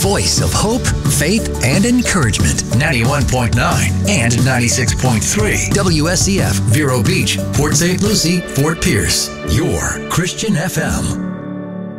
voice of hope, faith, and encouragement. 91.9 and 96.3 WSEF, Vero Beach, Port St. Lucie, Fort Pierce. Your Christian FM.